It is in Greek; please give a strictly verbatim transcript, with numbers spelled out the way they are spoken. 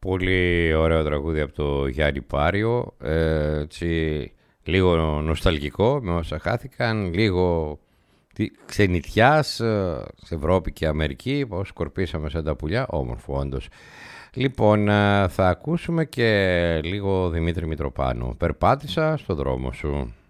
Πολύ ωραίο τραγούδι από το Γιάννη Πάριο, ε, έτσι, λίγο νοσταλγικό με όσα χάθηκαν, λίγο ξενιτιάς σε Ευρώπη και Αμερική, πως σκορπίσαμε σαν τα πουλιά, όμορφο όντως. Λοιπόν, θα ακούσουμε και λίγο Δημήτρη Μητροπάνου. Περπάτησα στο δρόμο σου.